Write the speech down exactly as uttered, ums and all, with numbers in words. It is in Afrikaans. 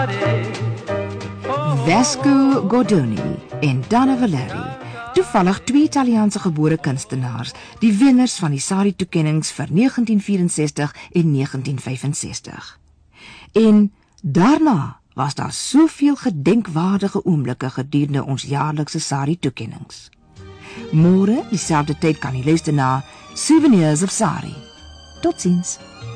Vasco Gordoni en Donna Valeri, toevallig twee Italiaanse gebore kunstenaars, die wenners van die Sari-toekennings vir negentien vierensestig en negentien vyfensestig. En daarna was daar soveel gedenkwaardige oomblikke gedurende ons jaarlikse Sari-toekennings. Môre, dieselfde tyd kan jy luister na Souvenirs of Sari. Tot ziens.